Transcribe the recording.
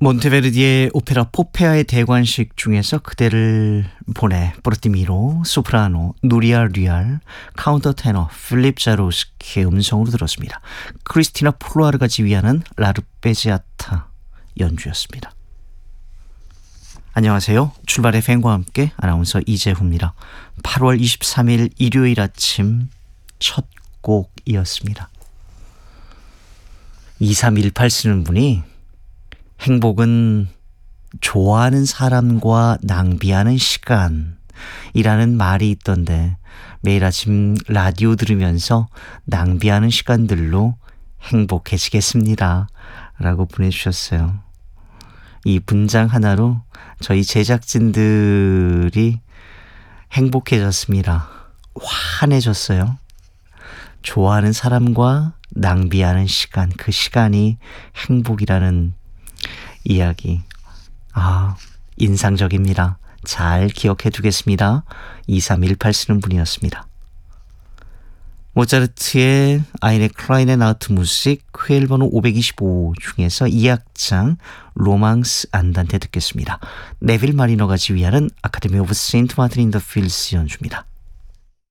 몬테베르디의 오페라 포페아의 대관식 중에서 그대를 보내, 포르티미로, 소프라노, 누리아 류알, 카운터 테너, 필립 자로스키의 음성으로 들었습니다. 크리스티나 폴로아르가 지휘하는 라르페지아타 연주였습니다. 안녕하세요. 출발의 팬과 함께 아나운서 이재후입니다. 8월 23일 일요일 아침 첫 곡이었습니다. 2318 쓰는 분이 행복은 좋아하는 사람과 낭비하는 시간이라는 말이 있던데 매일 아침 라디오 들으면서 낭비하는 시간들로 행복해지겠습니다 라고 보내주셨어요. 이 문장 하나로 저희 제작진들이 행복해졌습니다. 환해졌어요. 좋아하는 사람과 낭비하는 시간, 그 시간이 행복이라는 이야기. 인상적입니다. 잘 기억해 두겠습니다. 2318 쓰는 분이었습니다. 모차르트의 아이네 클라이네 나우트 무식 회일 번호 525 중에서 2악장 로망스 안단테 듣겠습니다. 네빌 마리너가 지휘하는 아카데미 오브 세인트 마틴 인 더 필스 연주입니다.